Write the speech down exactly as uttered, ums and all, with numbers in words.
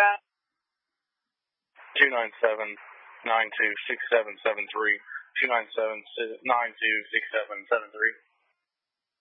America. two nine seven, nine two six seven seven three. two nine seven, nine two six seven seven three.